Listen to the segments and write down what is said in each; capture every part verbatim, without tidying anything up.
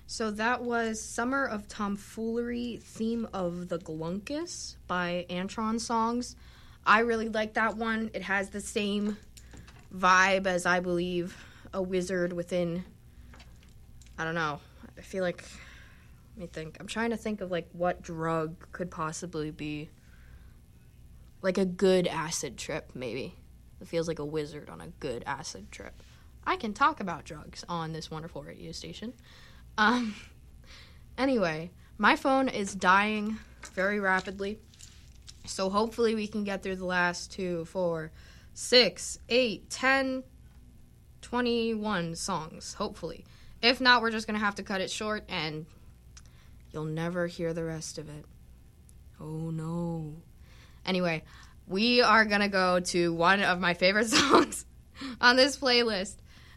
So that was Summer of Tomfoolery, Theme of the Glunkus by Antron Songs. I really like that one. It has the same vibe as, I believe, A Wizard Within. I don't know. I feel like, let me think. I'm trying to think of, like, what drug could possibly be, like, a good acid trip, maybe. It feels like a wizard on a good acid trip. I can talk about drugs on this wonderful radio station. Um, anyway, my phone is dying very rapidly, so hopefully we can get through the last two, four, six, eight, ten, twenty-one songs, hopefully. If not, we're just going to have to cut it short, and you'll never hear the rest of it. Oh, no. Anyway, we are going to go to one of my favorite songs on this playlist.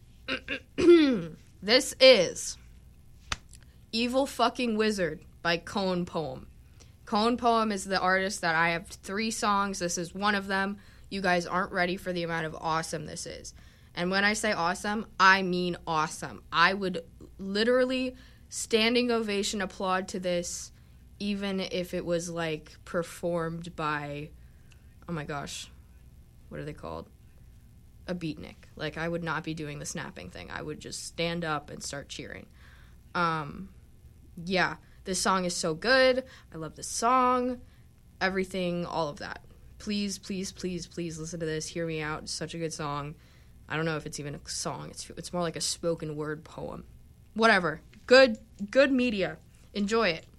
This is Evil Fucking Wizard by Cone Poem. Cone Poem is the artist that I have three songs. This is one of them. You guys aren't ready for the amount of awesome this is. And when I say awesome, I mean awesome. I would literally standing ovation applaud to this, even if it was, like, performed by, oh my gosh, what are they called? A beatnik. Like, I would not be doing the snapping thing. I would just stand up and start cheering. Um, yeah, this song is so good. I love this song. Everything, all of that. Please, please, please, please listen to this. Hear me out. It's such a good song. I don't know if it's even a song. It's it's more like a spoken word poem. Whatever. Good, good media. Enjoy it.